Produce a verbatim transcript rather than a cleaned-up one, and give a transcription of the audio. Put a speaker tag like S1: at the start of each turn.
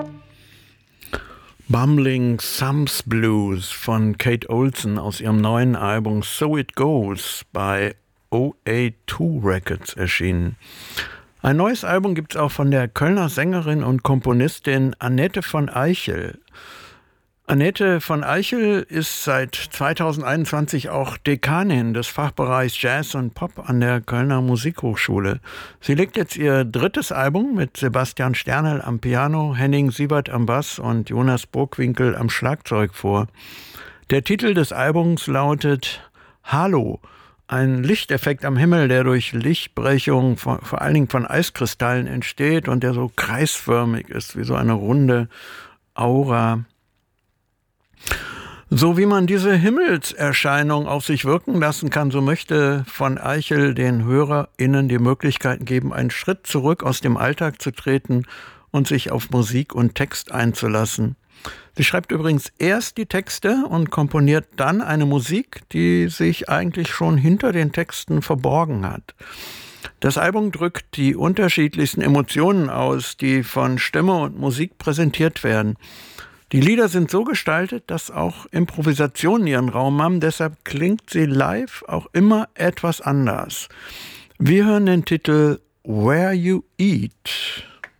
S1: Bumbling Thumbs Blues von Kate Olsen aus ihrem neuen Album So It Goes bei O A zwei Records erschienen. Ein neues Album gibt es auch von der Kölner Sängerin und Komponistin Annette von Eichel. Annette von Eichel ist seit zweitausendeinundzwanzig auch Dekanin des Fachbereichs Jazz und Pop an der Kölner Musikhochschule. Sie legt jetzt ihr drittes Album mit Sebastian Sternl am Piano, Henning Siebert am Bass und Jonas Burgwinkel am Schlagzeug vor. Der Titel des Albums lautet Halo, ein Lichteffekt am Himmel, der durch Lichtbrechung vor, vor allen Dingen von Eiskristallen entsteht und der so kreisförmig ist, wie so eine runde Aura. So wie man diese Himmelserscheinung auf sich wirken lassen kann, so möchte von Eichel den HörerInnen die Möglichkeit geben, einen Schritt zurück aus dem Alltag zu treten und sich auf Musik und Text einzulassen. Sie schreibt übrigens erst die Texte und komponiert dann eine Musik, die sich eigentlich schon hinter den Texten verborgen hat. Das Album drückt die unterschiedlichsten Emotionen aus, die von Stimme und Musik präsentiert werden. Die Lieder sind so gestaltet, dass auch Improvisationen ihren Raum haben, deshalb klingt sie live auch immer etwas anders. Wir hören den Titel Where You Eat.